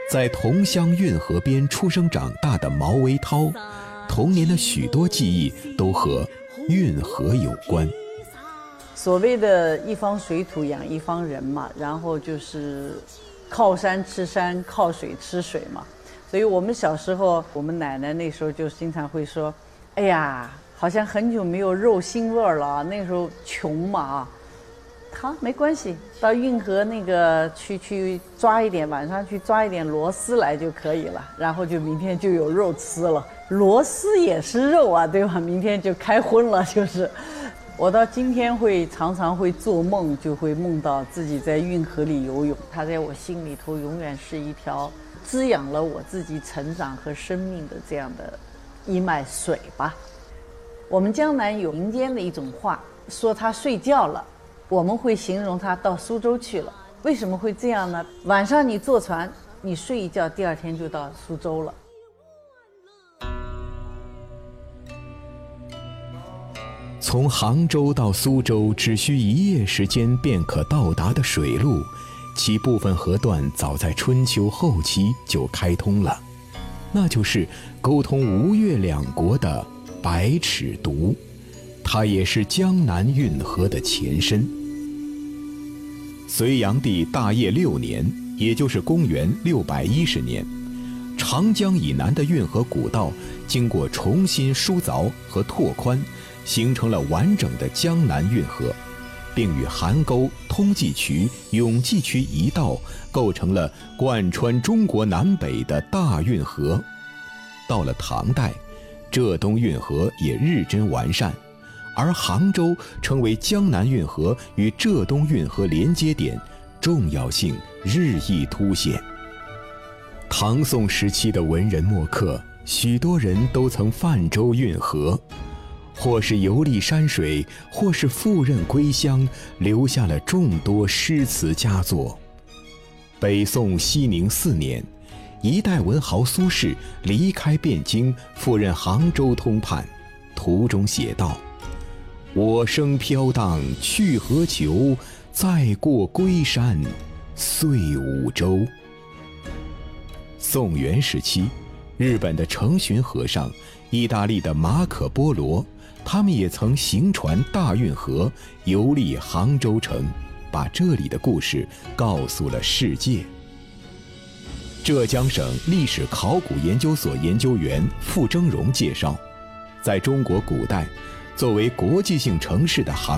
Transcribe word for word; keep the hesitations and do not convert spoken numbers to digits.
在同乡运河边出生长大的毛维涛，童年的许多记忆都和运河有关。 所谓的一方水土养一方人嘛，然后就是靠山吃山，靠水吃水嘛。所以我们小时候，我们奶奶那时候就经常会说，哎呀，好像很久没有肉腥味了，那时候穷嘛。好，没关系，到运河那个去去抓一点，晚上去抓一点螺丝来就可以了，然后就明天就有肉吃了。螺丝也是肉啊，对吧？明天就开荤了，就是。我到今天会常常会做梦，就会梦到自己在运河里游泳，它在我心里头永远是一条滋养了我自己成长和生命的这样的一脉水吧。我们江南有民间的一种话，说他睡觉了，我们会形容他到苏州去了。为什么会这样呢？晚上你坐船，你睡一觉，第二天就到苏州了。 从杭州到苏州只需一夜时间便可到达的水路，其部分河段早在春秋后期就开通了，那就是沟通吴越两国的百尺渡，它也是江南运河的前身。隋炀帝大业六年，也就是公元六百一十年，长江以南的运河古道经过重新疏凿和拓宽，形成了完整的江南运河，并与邗沟、通济渠、永济渠一道构成了贯穿中国南北的大运河。到了唐代，浙东运河也日臻完善，而杭州成为江南运河与浙东运河连接点，重要性日益凸显。唐宋时期的文人墨客，许多人都曾泛舟运河，或是游历山水，或是赴任归乡，留下了众多诗词佳作。北宋熙宁四年，一代文豪苏轼离开汴京，赴任杭州通判，途中写道：我生飘荡去何求，再过龟山岁五洲。宋元时期，日本的承巡和尚，意大利的马可·波罗，他们也曾行船大运河，游历杭州城，把这里的故事告诉了世界。浙江省历史考古研究所研究员傅峥嵘介绍，在中国古代，作为国际性城市的杭